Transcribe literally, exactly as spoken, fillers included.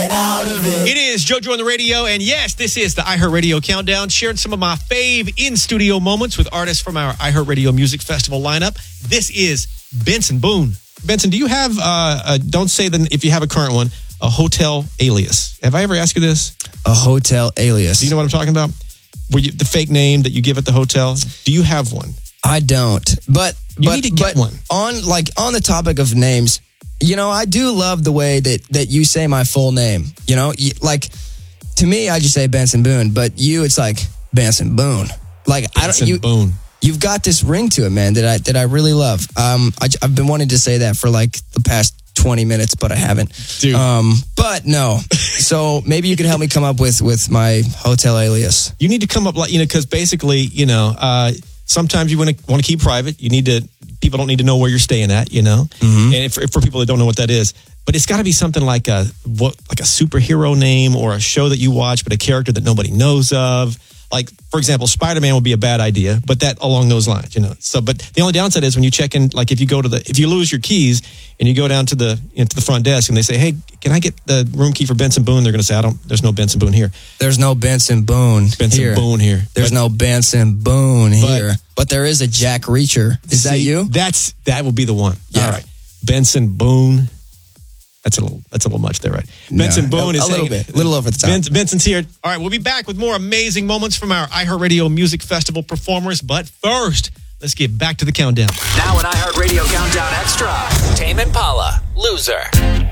get out of it. It is JoJo on the radio, and yes, this is the iHeartRadio Countdown, sharing some of my fave in-studio moments with artists from our iHeartRadio Music Festival lineup. This is Benson Boone. Benson, do you have, uh, a, don't say that if you have a current one, a hotel alias? Have I ever asked you this? A hotel alias. Do you know what I'm talking about? Were you, the fake name that you give at the hotel? Do you have one? I don't, but you but, need to get but one. On like on the topic of names, you know, I do love the way that that you say my full name. You know, you, like to me, I just say Benson Boone, but you, it's like Benson Boone. Like Benson I don't, you, Boone. You've got this ring to it, man. That I that I really love. Um, I, I've been wanting to say that for like the past twenty minutes, but I haven't. Dude. Um, but no. So maybe you could help me come up with with my hotel alias. You need to come up like, you know, because basically, you know, uh, sometimes you want to want to keep private. You need to, people don't need to know where you're staying at, you know, Mm-hmm. and if, if for people that don't know what that is, but it's got to be something like a what like a superhero name or a show that you watch, but a character that nobody knows of. Like, for example, Spider-Man would be a bad idea, but that along those lines, you know. So, but the only downside is when you check in, like if you go to the, if you lose your keys and you go down to the, you know, to the front desk and they say, hey, can I get the room key for Benson Boone? They're going to say, I don't, there's no Benson Boone here. There's no Benson Boone Benson here. Boone here. There's But- no Benson Boone But- here. But there is a Jack Reacher. Is that See, you? That's, that will be the one. Yeah. All right. Benson Boone. That's a little, that's a little much there, right? Benson No, Boone a, is a little saying- bit, a little over the top. Ben, Benson's here. All right, we'll be back with more amazing moments from our iHeartRadio Music Festival performers. But first, let's get back to the countdown. Now an iHeartRadio Countdown Extra. Tame Impala, Loser.